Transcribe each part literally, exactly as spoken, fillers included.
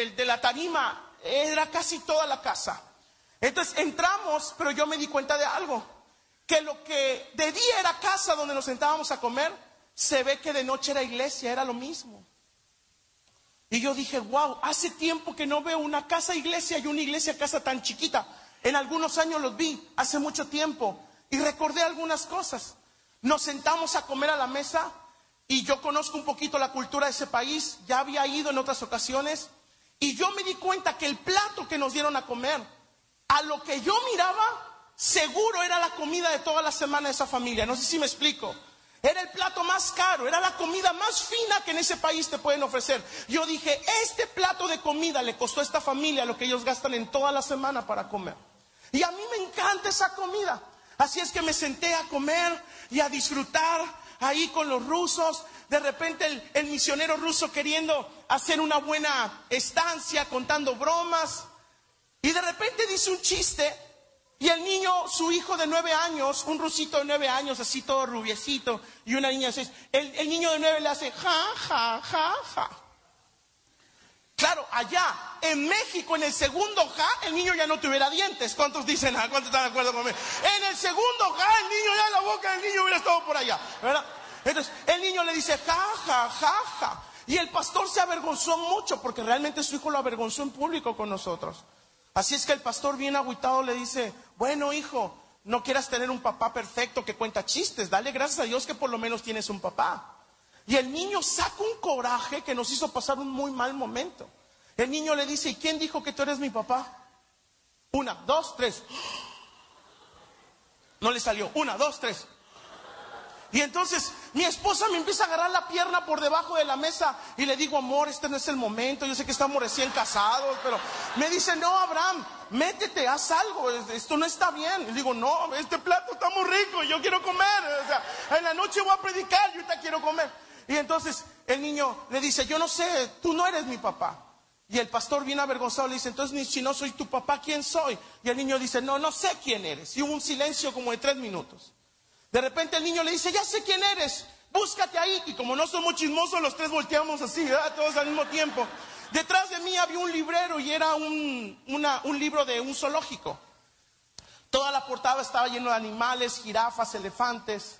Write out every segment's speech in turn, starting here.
de, de la tarima, era casi toda la casa. Entonces entramos, pero yo me di cuenta de algo, que lo que de día era casa donde nos sentábamos a comer, se ve que de noche era iglesia, era lo mismo. Y yo dije, wow, hace tiempo que no veo una casa iglesia y una iglesia casa tan chiquita. En algunos años los vi, hace mucho tiempo, y recordé algunas cosas. Nos sentamos a comer a la mesa, y yo conozco un poquito la cultura de ese país, ya había ido en otras ocasiones, y yo me di cuenta que el plato que nos dieron a comer, a lo que yo miraba, seguro era la comida de toda la semana de esa familia. No sé si me explico. Era el plato más caro, era la comida más fina que en ese país te pueden ofrecer. Yo dije, este plato de comida le costó a esta familia lo que ellos gastan en toda la semana para comer. Y a mí me encanta esa comida. Así es que me senté a comer y a disfrutar ahí con los rusos. De repente el, el misionero ruso queriendo hacer una buena estancia, contando bromas. Y de repente dice un chiste. Y el niño, su hijo de nueve años, un rusito de nueve años, así todo rubiecito, y una niña de seis, el, el niño de nueve le hace ja, ja, ja, ja. Claro, allá, en México, en el segundo ja, el niño ya no tuviera dientes. ¿Cuántos dicen, ah, cuántos están de acuerdo conmigo? En el segundo ja, el niño ya, la boca del niño hubiera estado por allá, ¿verdad? Entonces, el niño le dice ja, ja, ja, ja. Y el pastor se avergonzó mucho, porque realmente su hijo lo avergonzó en público con nosotros. Así es que el pastor bien agüitado le dice, bueno hijo, no quieras tener un papá perfecto que cuenta chistes, dale gracias a Dios que por lo menos tienes un papá. Y el niño saca un coraje que nos hizo pasar un muy mal momento. El niño le dice, ¿y quién dijo que tú eres mi papá? Una, dos, tres. No le salió, una, dos, tres. Y entonces mi esposa me empieza a agarrar la pierna por debajo de la mesa y le digo, amor, este no es el momento, yo sé que estamos recién casados, pero me dice, no, Abraham, métete, haz algo, esto no está bien. Y digo, no, este plato está muy rico, yo quiero comer, o sea, en la noche voy a predicar, yo ahorita quiero comer. Y entonces el niño le dice, yo no sé, tú no eres mi papá. Y el pastor bien avergonzado le dice, entonces si no soy tu papá, ¿quién soy? Y el niño dice, no, no sé quién eres. Y hubo un silencio como de tres minutos. De repente el niño le dice, ya sé quién eres, búscate ahí. Y como no somos chismosos, los tres volteamos así, ¿verdad? Todos al mismo tiempo. Detrás de mí había un librero y era un, una, un libro de un zoológico. Toda la portada estaba llena de animales, jirafas, elefantes.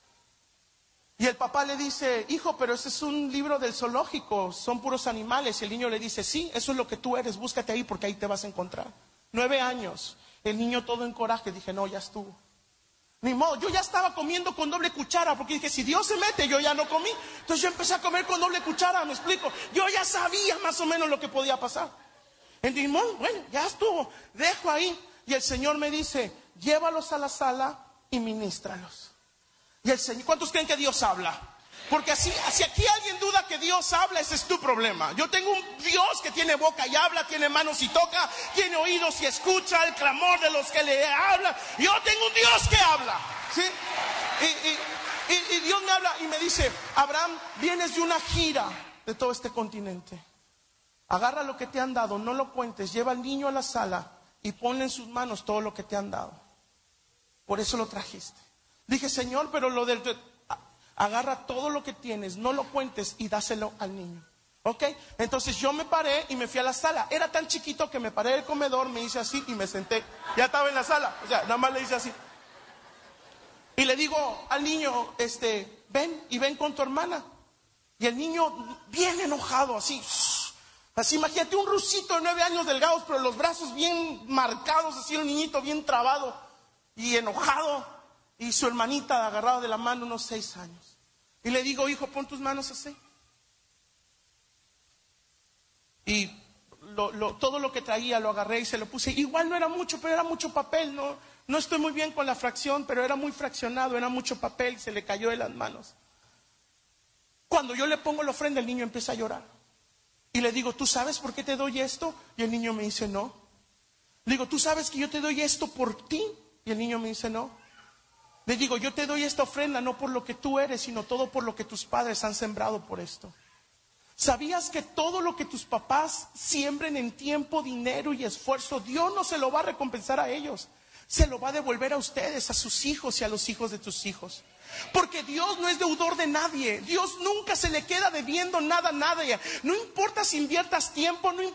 Y el papá le dice, hijo, pero ese es un libro del zoológico, son puros animales. Y el niño le dice, sí, eso es lo que tú eres, búscate ahí porque ahí te vas a encontrar. Nueve años, el niño todo en coraje, dije, no, ya estuvo. Ni modo, yo ya estaba comiendo con doble cuchara, porque dije, si Dios se mete, yo ya no comí. Entonces yo empecé a comer con doble cuchara, me explico. Yo ya sabía más o menos lo que podía pasar. Entonces, bueno, ya estuvo, dejo ahí. Y el Señor me dice, llévalos a la sala y ministralos. Y el Señor, ¿cuántos creen que Dios habla? Porque así, si aquí alguien duda que Dios habla, ese es tu problema. Yo tengo un Dios que tiene boca y habla, tiene manos y toca, tiene oídos y escucha el clamor de los que le hablan. Yo tengo un Dios que habla, ¿sí? Y, y, y, y Dios me habla y me dice, Abraham, vienes de una gira de todo este continente. Agarra lo que te han dado, no lo cuentes, lleva al niño a la sala y ponle en sus manos todo lo que te han dado. Por eso lo trajiste. Dije, Señor, pero lo del... Agarra todo lo que tienes, no lo cuentes y dáselo al niño. ¿Ok? Entonces yo me paré y me fui a la sala. Era tan chiquito que me paré del comedor, me hice así y me senté. Ya estaba en la sala. O sea, nada más le hice así. Y le digo al niño, este, ven y ven con tu hermana. Y el niño bien enojado, así. Así, imagínate un rusito de nueve años delgados, pero los brazos bien marcados, así el niñito bien trabado y enojado. Y su hermanita agarrada de la mano, unos seis años. Y le digo, hijo, pon tus manos así. Y lo, lo, todo lo que traía lo agarré y se lo puse. Igual no era mucho, pero era mucho papel. No, no estoy muy bien con la fracción, pero era muy fraccionado, era mucho papel, se le cayó de las manos. Cuando yo le pongo la ofrenda, el niño empieza a llorar. Y le digo, ¿tú sabes por qué te doy esto? Y el niño me dice, no. Le digo, ¿tú sabes que yo te doy esto por ti? Y el niño me dice, no. Le digo, yo te doy esta ofrenda no por lo que tú eres, sino todo por lo que tus padres han sembrado por esto. ¿Sabías que todo lo que tus papás siembren en tiempo, dinero y esfuerzo, Dios no se lo va a recompensar a ellos? Se lo va a devolver a ustedes, a sus hijos y a los hijos de tus hijos. Porque Dios no es deudor de nadie. Dios nunca se le queda debiendo nada a nadie. No importa si inviertas tiempo, no importa